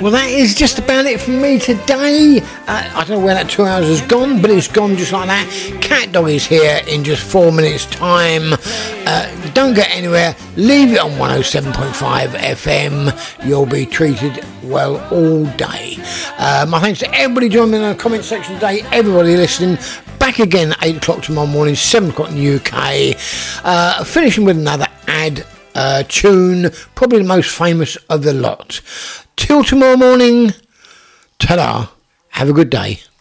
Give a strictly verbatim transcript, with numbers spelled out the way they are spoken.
Well, that is just about it from me today. Uh, I don't know where that two hours has gone, but it's gone just like that. Cat Dog is here in just four minutes' time. Uh, don't get anywhere. Leave it on one oh seven point five F M. You'll be treated well all day. Uh, my thanks to everybody joining me in the comment section today. Everybody listening. Back again at eight o'clock tomorrow morning, seven o'clock in the U K. Uh, finishing with another ad uh, tune, probably the most famous of the lot. Till tomorrow morning, ta-da, have a good day.